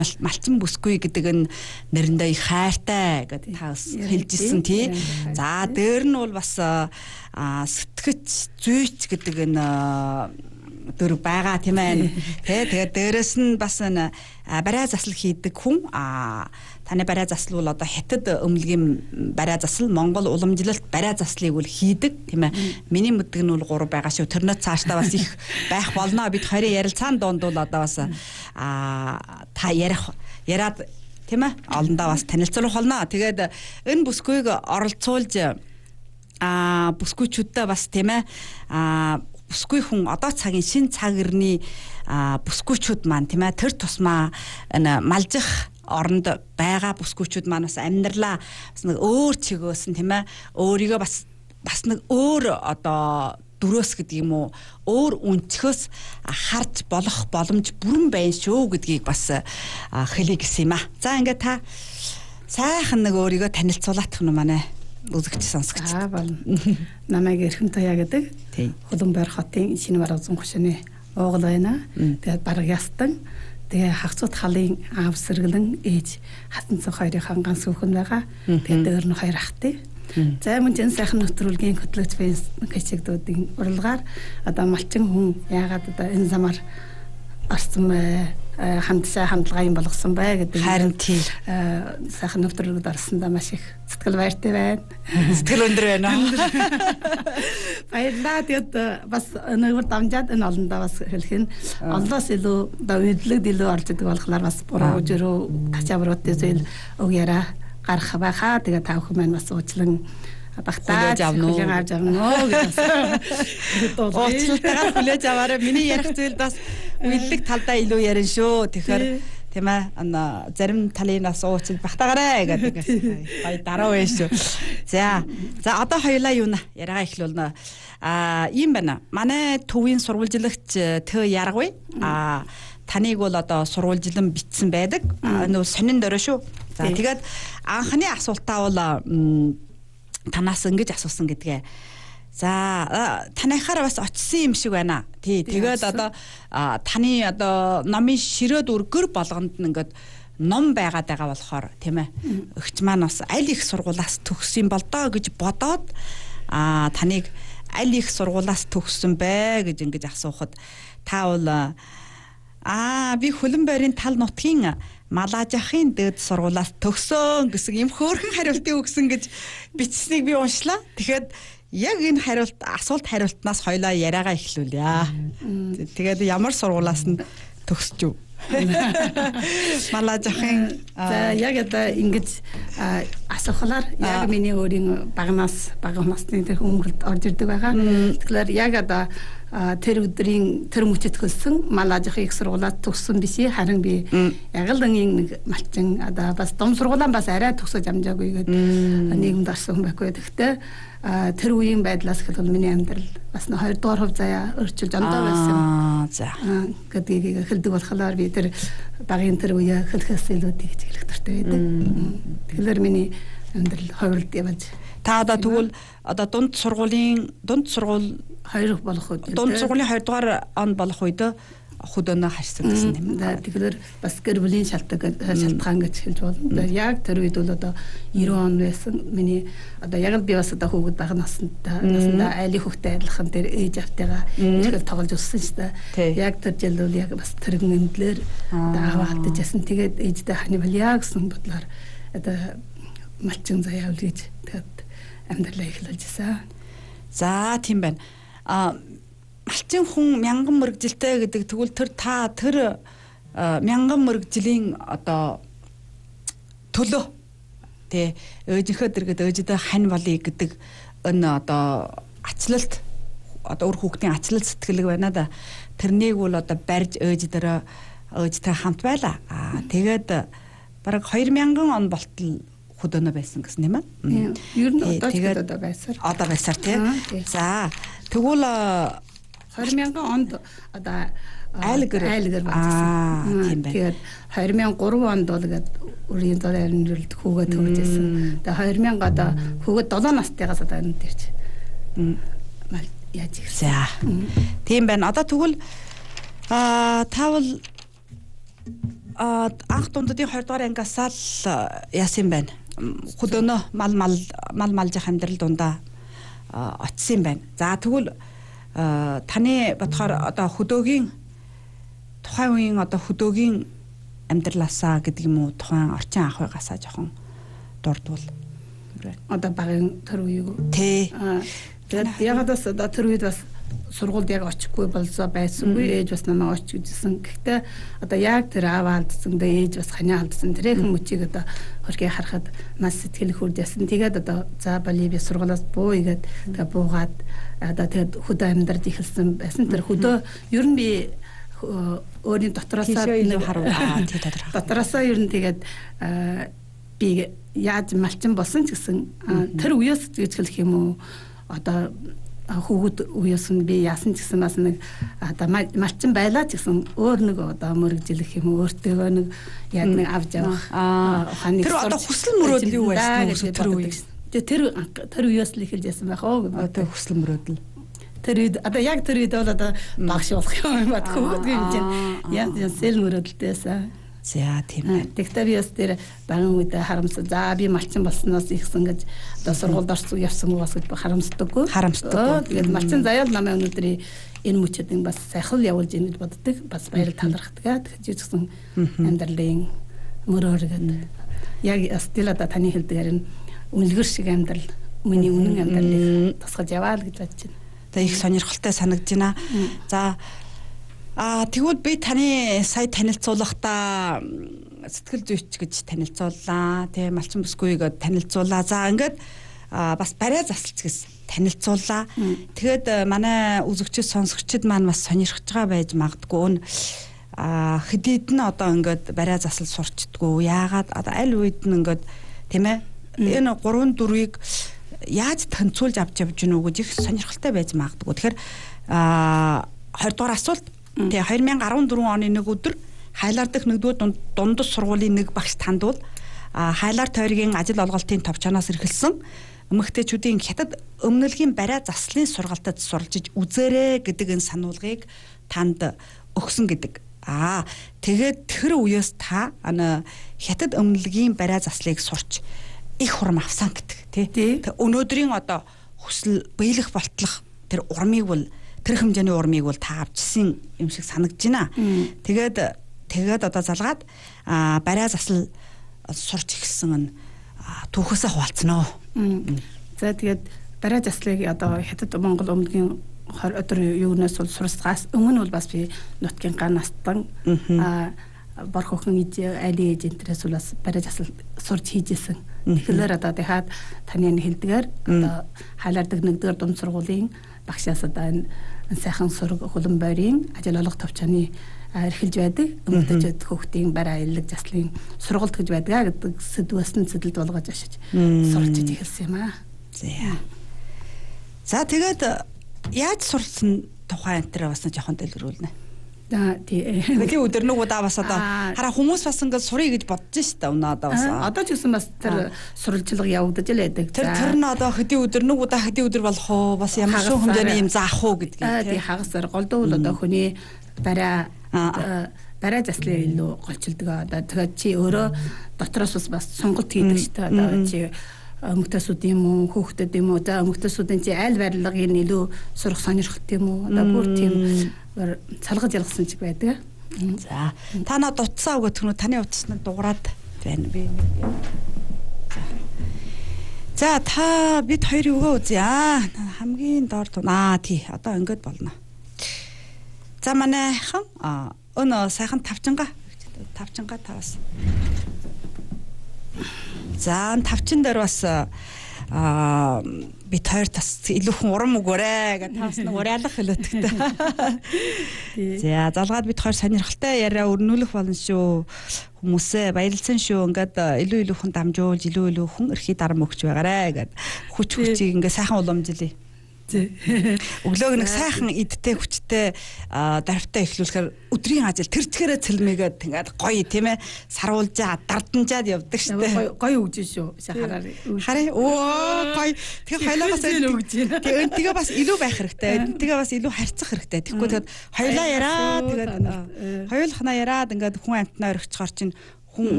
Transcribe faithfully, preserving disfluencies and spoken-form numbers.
малчин бүсгүй гэдэг нь нэрэндээ их хайртай гэдэг та хэлжсэн тий. За дээр нь бол бас сэтгэц зүйч гэдэг энэ дөрөв байгаа тийм ээ. Тэ тэгээд дээрэс нь бас энэ барай засал хийдэг хүн а таны барай засал бол одоо хятад өмнөгийн барай засал Монгол уламжлалт барай заслыг бол хийдэг тийм ээ. Миний мэддэг нь бол гурав байгаа шүү. Тэрнээ цаашдаа бас их байх болно. Бид хоёрын ярилцаан донд бол одоо бас а та ярих яриад тийм ээ. Олондоо бас танилцуулах болно. Тэгээд энэ бүсгүйг оролцуулж а бүсгүйчүүдтэй бас тийм ээ а бүсгүй хүн одоо цагийн шин цаг ирний бүсгүйчүүд маань тийм ээ тэр тусмаа энэ малжих оронд байгаа бүсгүйчүүд маань бас амьдралаа бас нэг өөр чигөөс нь тийм ээ өөрийгөө бас бас нэг өөр одоо дөрөөс гэдэг юм уу өөр өнцгөөс харж болох боломж бүрэн байна шүү гэдгийг бас хэлье гэсэн юм а. За ингээд та сайхан нэг өөрийгөө танилцуулах нь манай үзэгч сонсогч. Аа бол намайг Эрхэм Туяа гэдэг. Улаанбаатар хотын шинэ баруун хушны уугал байна. Тэгээд бараг ястан. Тэгээд хагцууд халын аав сэргэлэн ээж хатан цог хоёрын ганц хүүхэн байгаа. Тэгээд өөр нь хоёр ахтай. За мөн энэ сайхан нэвтрүүлгийн хөтлөгч фэйс хэчигдүүдийн уралгаар одоо малчин хүн яагаад одоо энэ замаар орсон бэ? Хамтсаа хамтлагаа юм болгосон бай гэдэг. Харин тий. Сайхан нэвтрүүлэгт орсондоо маш их сэтгэл баяртай байна. Сэтгэл өндөр байна. Баярлалаа. Тэгээд бас нэг дамжаад энэ олондоо бас хэлэх нь олоос илүү давидлэг илүү орж идэг болохоор бас буруу жирөө тачаавруудын зүйл өгөөрэй гарах байхаа. Тэгээд та бүхэн маань бас уучлан багтаа хүлээж авч авна гэж уучлалтайгаар хүлээж аваарай. Миний ярих зүйл бас үйлдэх талдаа илүү ярина шүү. Тэгэхээр тийм ээ ана зарим талынаас уучлал багтаагаарай гэдэг гоё дараа вэ шүү. За за одоо хоёулаа юу нэ яриагаа эхлүүлнэ. А ийм байна. Манай төвийн сурвалжлагч Т Яргуй а таныг бол одоо сурвалжлан бичсэн байдаг. Нөө сонин дөрөө шүү. За тэгээд анхны асуултаа бол танаас ингэж асуусан гэдгээ. За танайхаар бас очисон юм шиг байна. Тий, тэгээд одоо таны одоо номын ширээ дүргэр болгонд нь ингээд ном байгаад байгаа болохоор тийм ээ. Өгч маань бас аль их сургуулаас төгссөн бол доо гэж бодоод а таныг аль их сургуулаас төгссөн бэ гэж ингэж асуухад та бол аа би Хөлбөмбөрийн тал нутгийн Малажахын дэд сургуулаас төгсөн гэсэн юм хөөрхөн хариултыг өгсөн гэж бичсэнийг би уншлаа. Тэгэхээр яг энэ хариулт асуулт хариултнаас хоёлаа яриагаа эхлүүлье. Тэгээд ямар сургуулаас нь төгсч юу? Малажахын за яг одоо ингэж асуухлаар яг миний өөрийн багнаас бага насны тэр хүмүүрд орж ирдэг байгаа. Тэгэхээр яг одоо тэр өдрийн тэр мөчөд хөлсөн Малажахын их сургуулаад төгссөн биш харин би яг л нэг малчин одоо бас дом сургуулаа бас арай төгсөж амжаагүй гээд нийгэмд орсон хүн байхгүй. Тэгэхдээ тэр үеийн байдлаас гэхэд миний амьдрал бас хоёр дугаар хөв заяа өрчилж ондоо байсан. За гэдгийг хэлдэг болохоор би тэр багийн тэр үеэ хэлэхээс илүү тэгж хэлэх дуртай байдаг. Тэгэхээр миний амьдрал хувирд явж та одоо тэгвэл одоо дунд сургуулийн дунд сургууль хоёр болох үед дунд сургуулийн хоёр дугаар он болох үед хөдөөнө харьсан гэсэн юм. Тэгэхээр бас гэр бүлийн шалтгаан шалтгаан гэж хэлж болно. Яг тэр үед бол одоо девяносто он байсан. Миний одоо яг л би бас одоо хүүхэд байх насндаа наснда айлын хүүхдэд адилхан тэр ээж автайгаа ихэл тоглож өссөн шүү дээ. Яг тэр жил бол яг бас тэрэн эмдлэр дааваа алдаж ясан. Тэгээд ээжтэй хани болъя гэсэн бодлоор одоо малчин заяа үл гэж тэгээд амьдралаа эхлүүлжсэн. За тийм байна. А малчин хүн мянган мөргжилтэй гэдэг тэгвэл тэр та тэр мянган мөргжлийн одоо төлөө тий өөжийнхөө дэргэд өөжөдөө хань болъё гэдэг энэ одоо ачлалт одоо өр хүүхдийн ачлалт сэтгэлэг байна да. Тэрнийг бол одоо барьж өөж дээрээ өөжтэй хамт байла. Аа тэгээд бараг хоёр мянган он болтол хөдөөнө байсан гэсэн юм аа. Ер нь одоо ч одоо байсаар. Одоо байсаар тий. За тэгвэл хоёр мянган онд одоо айлгэр айлгэр болсон. Тэгээд хоёр мянган гурав онд бол гээд үрийн дөрөвд хүүгээ төгжсэн. Тэгээд хоёр мянга одоо хүүгээ долоо настайгаас одоо энэ төрч. Мал яаж ирсэн. За. Тийм байна. Одоо тэгвэл аа таавал анх дундадын хоёр дахь ангиасаа л яасан байна. Хөдөөнөө мал мал мал малжих амьдрал дундаа очсон байна. За тэгвэл таны бодохоор одоо хөдөөгийн тухайн үеийн одоо хөдөөгийн амьдралаасаа гэдэг юм уу тухайн орчин анх уйгасаа жоохон дурдвал одоо багын тэр үеиг тий. Тэгээд ягаад бас одоо тэр үед бас сургуульд яг очихгүй болсоо байсангүй ээж бас намайг очих гэжсэн. Гэхдээ одоо яг тэр аав алдсан дэ ээж бас ханиа алдсан тэрхэн мөчийг одоо хөргий харахад маш сэтгэл хүрдээсэн. Тэгээд одоо за Боливи сургуулиас буу игээд тэгээ буугаад одоо тэгээд хөдөө амьдарч эхэлсэн байсан. Тэр хөдөө ер нь би өөрийн дотроосоо нэг харуулаа тий тодорхой. Дотроосоо ер нь тэгээд би яаж малчин болсон ч гэсэн тэр үеэс гэж хэлэх юм уу одоо хүүхэд үеэс нь би яасан ч гэсэн бас нэг одоо малчин байлаа ч гэсэн өөр нэг одоо мөрөгжлөх юм өөртөө нэг яг нэг авч явах ухааны тэр одоо хүсэл мөрөөдөл юу байсан вэ тэр үе тэр тэр үеэс л эхэлж яасан байх оо одоо хүсэл мөрөөдөл тэр үед одоо яг тэр үед бол одоо багш болох юм бат хүүхэд юм чинь яг сэл мөрөөдөлтэйсэн. За тийм байна. Тэгтээ би бас тэр багын үед харамсаа за би малчин болсноос ихсэн гэж одоо сургуульд орсон явсан уу бас гэж харамсдаггүй. Харамсдаггүй. Тэгээд малчин заяа л намайг өнөөдөр энэ мөчөдийн бас сайхан явуулж ийн гэж боддог. Бас баяр талархдаг. Тэгэхээр жигсэн амьдралын мөрөөргөд яг стил одоо таны хэлдгээр нь үнэлгэр шиг амьдрал миний үнэн амьдралыг тасгаж яваа л гэж бодож байна. Тэгээ их сонирхолтой санагдж байна. За А тэгвэл би таны сая танилцуулахдаа сэтгэл зүйч гэж танилцууллаа. Тэ малчин бүсгүйг танилцууллаа. За ингээд бас барай засалч гэж танилцууллаа. Тэгээд манай үзэгчид сонсогчид маань бас сонирхож байгаа байж магадгүй. А хэдийд нь одоо ингээд барай засал сурчдгүй. Яагаад одоо аль үед нь ингээд тийм ээ энэ гурван дөрвийг яаж танилцуулж авч явж гинүү гэж их сонирхолтой байж магадгүй. Тэгэхээр а хоёр дахь асуулт тэгээ две тысячи дөрвөн оны нэг өдөр Хайлаар дэх нэгдүгээр дундас сургуулийн нэг багш тандвал Хайлаар тойргийн ажил олголтын товчоноос эрхэлсэн эмэгтэйчүүдийн хятад өмнөлгийн барай заслын сургалтад суралцж үзээрэй гэдэг энэ сануулгыг танд өгсөн гэдэг. Аа тэгээд тэр үеэс та ана хятад өмнөлгийн барай заслыг сурч их хурам авсан гэдэг тий. Өнөөдрийн одоо хүсэл биелэх болтлох тэр урмыг бол тэр хэмжээний урмыг бол та авчсан юм шиг санагдж байна. Тэгээд тэгээд одоо залгаад барай засал сурч ихсэн нь түүхээсээ хуваалцсан уу. За тэгээд барай заслыг одоо хятад Монгол өмнөгийн өдөр юунаас бол сурсгаас өмнө бол бас би нутгийн ган настан бор хөхөн иж али эжентрээс бол бас барай засал сурч хийжсэн. Тэгэхээр одоо дахиад таны хэлдгээр одоо Хайлаардаг нэгдүгээр дунд сургуулийн багшаас одоо энэ сайхан сураг хулан бойрын ажил олго товчооны эрхэлж байдаг өмгөдөж хүүхдийн барай аялал заслын сургалт гэж байдаг гэдэг сэдвээс нь сэдэлд болгож ашиж сурч эхэлсэн юм аа. За. За тэгээд яаж сурсан тухайн энэ бас жоохон дэлгэрүүлнэ. За тий. Хэдийн өдөр нэг удаа бас одоо хараа хүмүүс бас ингээд сурыг гэж бодож штэ өнөө одоо бас. Одоо ч гэсэн бас тэр сурвалжлага явагдаж л байдаг. Тэр тэр нь одоо хэдийн өдөр нэг удаа хэдийн өдөр болох уу бас ямар шиг хэмжээний юм заах уу гэдгийг тий. Хагасар голдоо бол одоо хүний барай барай заслын илүү голчилдог. Одоо тэгээд чи өөрөө дотроос бас сонголт хийдэг штэ. Одоо чи эмэгтэйсүүд юм уу хүүхдэд юм уу за эмэгтэйсүүдийн чи аль барилгыг илүү сурах сонирхолт юм уу одоо бүр тийм цалгаж ялгсан ч байдаг. За та над утсаа өгөх нь таны утасныг дуурайд байна би. За та бид хоёр өгөө үзье аа хамгийн доор аа тий одоо ингээд болно. За манайхан өнөө сайхан тавчингаа тавчингаа таваас. За тавчин дээр бас аа бид хоёр тас илүүхэн урам өгөөрэй гэж таас нэг уриалах хэлээдэгтэй. За залгаад бид хоёр сонирхолтой яриа өрнүүлэх болно шүү. Хүмүүсээ баярлсан шүү. Ингээд илүү илүүхэн дамжуулж илүү илүүхэн эрхий дарам өгч байгаарэ гэд хүч хүчийг ингээд сайхан уламжлая. Өглөөг нэг сайхан идтэй хүчтэй дарвтаа эхлүүлэхээр өдрийн ажил тэр чигээрээ цэлмээгээд тэгээд гоё тийм ээ саруулжаа дарданжаад явдаг штэ. Гоё өгж шүү. Хараа. Хараа. Оо гоё. Тэгээ хоёлоогоос тэгээ тэгээ бас илүү байх хэрэгтэй. Тэгээ бас илүү харьцах хэрэгтэй. Тэгэхгүй тэгээд хоёлаа яраа тэгээд хоёулахнаа яраад ингээд хүн амтнаа өргөцгоор чинь